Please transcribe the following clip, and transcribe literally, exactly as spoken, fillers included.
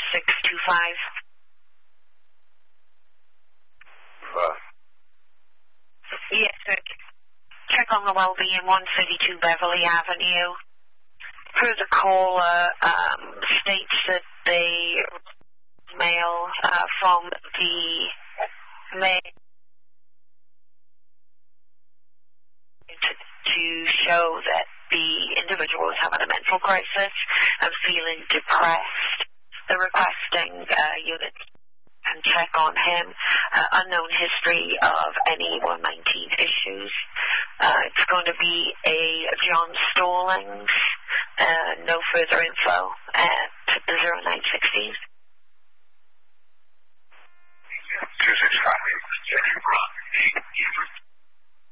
six two five. Uh, yes, sir. Check on the well-being, one thirty-two Beverly Avenue. Per the caller, um, states that the mail uh, from the mail to, to show that the individual is having a mental crisis and feeling depressed. They're requesting uh, units and check on him. Uh, unknown history of any one nineteen issues. Uh, it's going to be a John Stallings. Uh, no further info at zero nine sixteen. two six five.